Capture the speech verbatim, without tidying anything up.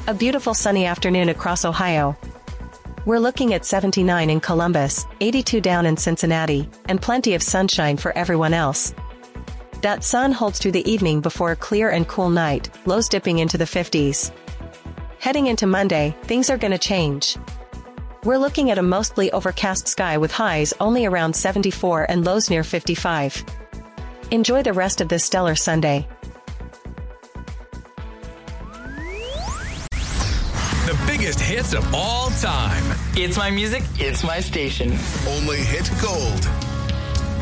A beautiful sunny afternoon across Ohio. We're looking at seventy-nine in Columbus, eighty-two down in Cincinnati, and plenty of sunshine for everyone else. That sun holds through the evening before a clear and cool night, lows dipping into the fifties. Heading into Monday, things are gonna change. We're looking at a mostly overcast sky with highs only around seventy-four and lows near fifty-five. Enjoy the rest of this stellar Sunday. The biggest hits of all time. It's my music, it's my station. Only hit gold.